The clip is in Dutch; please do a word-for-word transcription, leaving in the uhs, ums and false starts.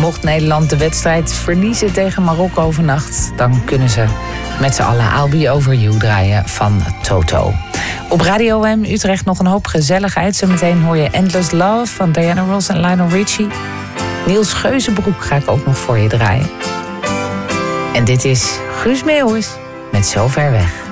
Mocht Nederland de wedstrijd verliezen tegen Marokko vannacht, dan kunnen ze met z'n allen I'll Be Over You draaien van Toto. Op Radio M Utrecht nog een hoop gezelligheid. Zometeen hoor je Endless Love van Diana Ross en Lionel Richie. Niels Geuzenbroek ga ik ook nog voor je draaien. En dit is Guus Meeuwis met Zo Ver Weg.